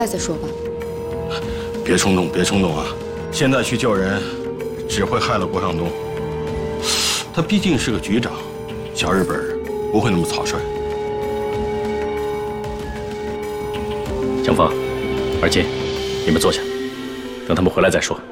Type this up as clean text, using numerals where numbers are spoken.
再说吧。 别冲动，别冲动啊！现在去救人，只会害了郭尚东。他毕竟是个局长，小日本不会那么草率。 江峰、二金，你们坐下，等他们回来再说。